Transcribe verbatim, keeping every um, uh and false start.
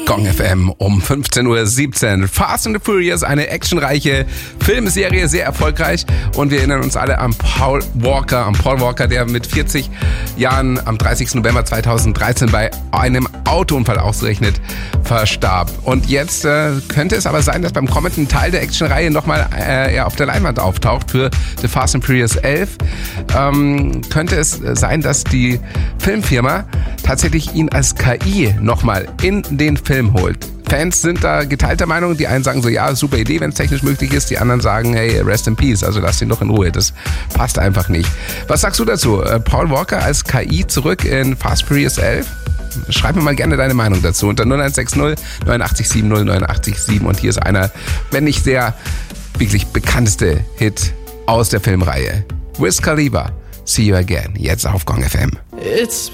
Gong F M um fünfzehn Uhr siebzehn. Fast and the Furious, eine actionreiche Filmserie, sehr erfolgreich. Und wir erinnern uns alle an Paul Walker, an Paul Walker, der mit vierzig Jahren am dreißigsten November zweitausenddreizehn bei einem Autounfall ausgerechnet verstarb. Und jetzt äh, könnte es aber sein, dass beim kommenden Teil der Actionreihe nochmal äh, er auf der Leinwand auftaucht für The Fast and Furious elf. Ähm, könnte es sein, dass die Filmfirma tatsächlich ihn als K I nochmal in den Film holt. Fans sind da geteilter Meinung. Die einen sagen so, ja, super Idee, wenn es technisch möglich ist. Die anderen sagen, hey, rest in peace, also lass ihn doch in Ruhe. Das passt einfach nicht. Was sagst du dazu? Paul Walker als K I zurück in Fast Furious elf? Schreib mir mal gerne deine Meinung dazu unter null eins sechs null neun acht sieben null neun acht sieben. Und hier ist einer, wenn nicht der wirklich bekannteste Hit aus der Filmreihe. Wiz Khalifa, See You Again, jetzt auf Gong F M. It's